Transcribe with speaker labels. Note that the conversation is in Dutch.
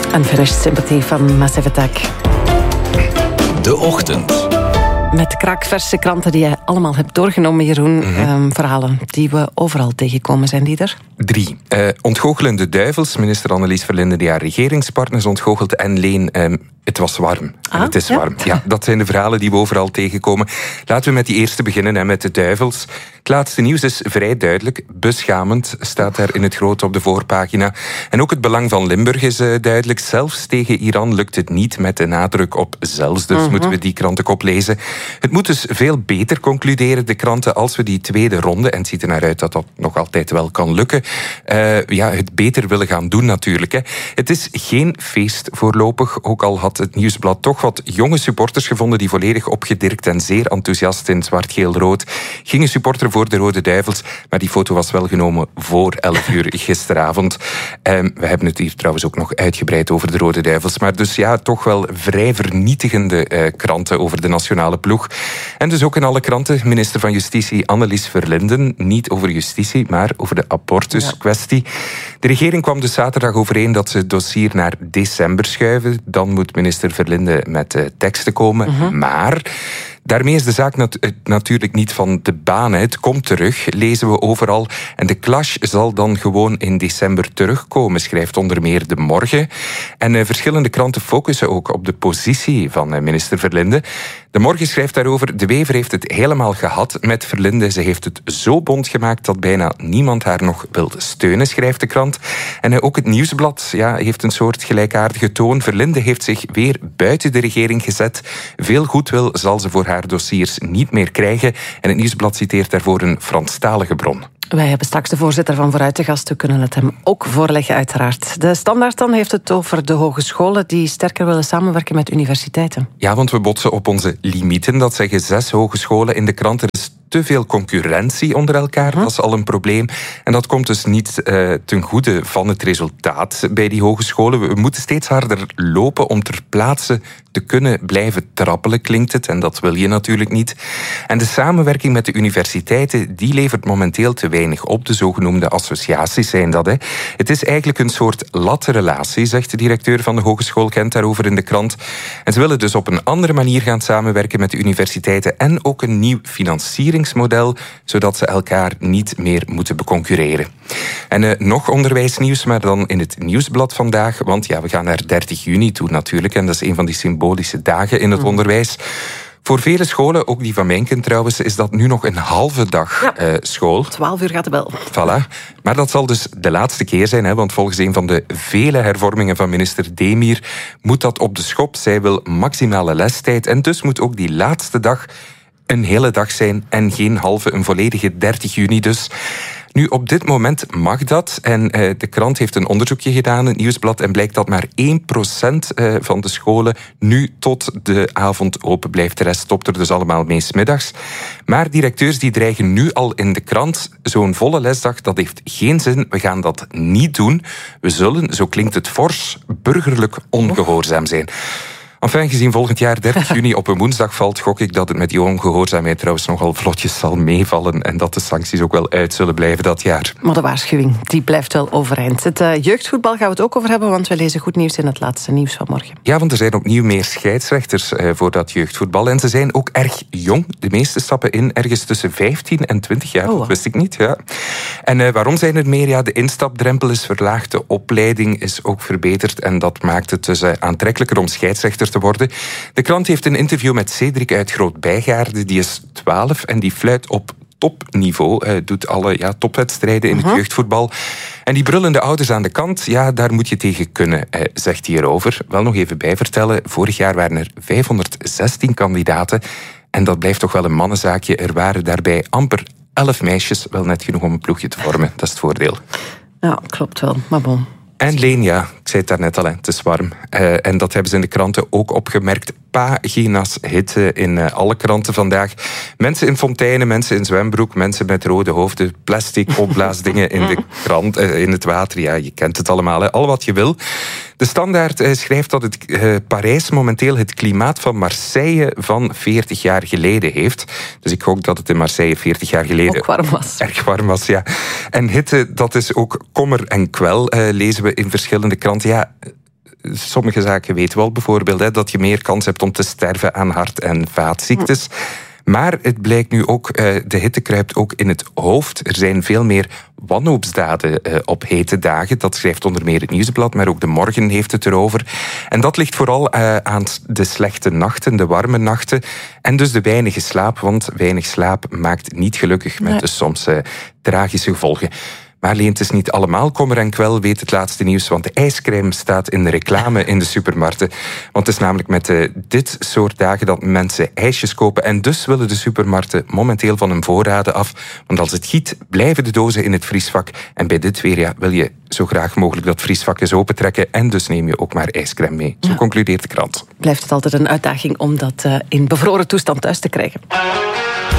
Speaker 1: Unfinished Sympathy van Massive Attack.
Speaker 2: De Ochtend.
Speaker 1: Met kraakverse kranten die je allemaal hebt doorgenomen, Jeroen. Verhalen die we overal tegenkomen, zijn die er?
Speaker 3: 3. Ontgoochelende duivels. Minister Annelies Verlinde die haar regeringspartners ontgoochelt. En Leen, het was warm. En het is warm. Ja, dat zijn de verhalen die we overal tegenkomen. Laten we met die eerste beginnen, met de duivels. Het laatste nieuws is vrij duidelijk. Beschamend staat daar in het groot op de voorpagina. En ook het belang van Limburg is duidelijk. Zelfs tegen Iran lukt het niet, met de nadruk op zelfs. Dus moeten we die krantenkop lezen. Het moet dus veel beter concluderen, de kranten, als we die tweede ronde, en het ziet er naar uit dat dat nog altijd wel kan lukken, het beter willen gaan doen natuurlijk. Hè. Het is geen feest voorlopig, ook al had het Nieuwsblad toch wat jonge supporters gevonden die volledig opgedirkt en zeer enthousiast in zwart-geel-rood gingen supporteren voor de Rode Duivels, maar die foto was wel genomen voor 11 uur gisteravond. We hebben het hier trouwens ook nog uitgebreid over de Rode Duivels, maar dus ja, toch wel vrij vernietigende kranten over de nationale ploeg. En dus ook in alle kranten minister van Justitie Annelies Verlinde, niet over justitie, maar over de abortuskwestie. De regering kwam dus zaterdag overeen dat ze het dossier naar december schuiven. Dan moet minister Verlinde met teksten komen. Maar daarmee is de zaak natuurlijk niet van de baan. Het komt terug, lezen we overal. En de clash zal dan gewoon in december terugkomen, schrijft onder meer De Morgen. En verschillende kranten focussen ook op de positie van minister Verlinde. De Morgen schrijft daarover: De Wever heeft het helemaal gehad met Verlinde. Ze heeft het zo bond gemaakt dat bijna niemand haar nog wil steunen, schrijft de krant. En ook het Nieuwsblad heeft een soort gelijkaardige toon. Verlinde heeft zich weer buiten de regering gezet. Veel goedwil zal ze voor haar dossiers niet meer krijgen. En het Nieuwsblad citeert daarvoor een Franstalige bron.
Speaker 1: Wij hebben straks de voorzitter van Vooruit te gast. We kunnen het hem ook voorleggen, uiteraard. De Standaard dan heeft het over de hogescholen die sterker willen samenwerken met universiteiten.
Speaker 3: Ja, want we botsen op onze limieten. Dat zeggen 6 hogescholen in de krant. Er is te veel concurrentie onder elkaar, dat is al een probleem. En dat komt dus niet ten goede van het resultaat bij die hogescholen. We moeten steeds harder lopen om ter plaatse te kunnen blijven trappelen, klinkt het. En dat wil je natuurlijk niet. En de samenwerking met de universiteiten, die levert momenteel te weinig op. De zogenoemde associaties zijn dat. Het is eigenlijk een soort lattenrelatie, zegt de directeur van de Hogeschool Gent daarover in de krant. En ze willen dus op een andere manier gaan samenwerken met de universiteiten en ook een nieuw financieringsmodel, zodat ze elkaar niet meer moeten beconcurreren. En nog onderwijsnieuws, maar dan in het Nieuwsblad vandaag, want we gaan naar 30 juni toe natuurlijk, en dat is een van die symbolische dagen in het onderwijs. Voor vele scholen, ook die van mijn kind trouwens, is dat nu nog een halve dag school.
Speaker 1: 12 uur gaat de bel.
Speaker 3: Voilà. Maar dat zal dus de laatste keer zijn, want volgens een van de vele hervormingen van minister Demir moet dat op de schop. Zij wil maximale lestijd en dus moet ook die laatste dag een hele dag zijn en geen halve, een volledige 30 juni dus. Nu, op dit moment mag dat. En de krant heeft een onderzoekje gedaan, het Nieuwsblad, en blijkt dat maar 1% van de scholen nu tot de avond open blijft. De rest stopt er dus allemaal mee 's middags. Maar directeurs die dreigen nu al in de krant: zo'n volle lesdag, dat heeft geen zin, we gaan dat niet doen. We zullen, zo klinkt het fors, burgerlijk ongehoorzaam zijn. Enfin, gezien volgend jaar 30 juni op een woensdag valt, gok ik dat het met die ongehoorzaamheid trouwens nogal vlotjes zal meevallen en dat de sancties ook wel uit zullen blijven dat jaar.
Speaker 1: Maar de waarschuwing, die blijft wel overeind. Het jeugdvoetbal gaan we het ook over hebben, want we lezen goed nieuws in het laatste nieuws van morgen.
Speaker 3: Ja, want er zijn opnieuw meer scheidsrechters voor dat jeugdvoetbal en ze zijn ook erg jong. De meeste stappen in ergens tussen 15 en 20 jaar, dat wist ik niet. Ja. En waarom zijn er meer? Ja, de instapdrempel is verlaagd, de opleiding is ook verbeterd en dat maakt het dus aantrekkelijker om scheidsrechter te worden. De krant heeft een interview met Cedric uit Groot-Bijgaarde, die is 12 en die fluit op topniveau, doet alle topwedstrijden in het jeugdvoetbal. En die brullende ouders aan de kant, daar moet je tegen kunnen, zegt hij erover. Wel nog even bijvertellen, vorig jaar waren er 516 kandidaten en dat blijft toch wel een mannenzaakje. Er waren daarbij amper 11 meisjes, wel net genoeg om een ploegje te vormen. Dat is het voordeel.
Speaker 1: Ja, klopt wel, maar bon.
Speaker 3: En Leen, ik zei het daarnet al, het is warm. En dat hebben ze in de kranten ook opgemerkt. Pagina's hitte in alle kranten vandaag. Mensen in fonteinen, mensen in zwembroek, mensen met rode hoofden, plastic opblaasdingen in de krant, in het water. Ja, je kent het allemaal, al wat je wil. De Standaard schrijft dat Parijs momenteel het klimaat van Marseille van 40 jaar geleden heeft. Dus ik hoop dat het in Marseille 40 jaar geleden
Speaker 1: ook warm was.
Speaker 3: Erg warm was, ja. En hitte, dat is ook kommer en kwel, lezen we in verschillende kranten. Ja, sommige zaken weten we al, bijvoorbeeld dat je meer kans hebt om te sterven aan hart- en vaatziektes. Maar het blijkt nu ook, de hitte kruipt ook in het hoofd. Er zijn veel meer wanhoopsdaden op hete dagen. Dat schrijft onder meer het Nieuwsblad, maar ook De Morgen heeft het erover. En dat ligt vooral aan de slechte nachten, de warme nachten. En dus de weinige slaap, want weinig slaap maakt niet gelukkig, met dus soms tragische gevolgen. Maar Leen, het is niet allemaal kommer en kwel, weet het laatste nieuws, want de ijscrème staat in de reclame in de supermarkten. Want het is namelijk met dit soort dagen dat mensen ijsjes kopen en dus willen de supermarkten momenteel van hun voorraden af. Want als het giet, blijven de dozen in het vriesvak. En bij dit weer wil je zo graag mogelijk dat vriesvak eens opentrekken en dus neem je ook maar ijscrème mee. Zo concludeert de krant.
Speaker 1: Blijft het altijd een uitdaging om dat in bevroren toestand thuis te krijgen.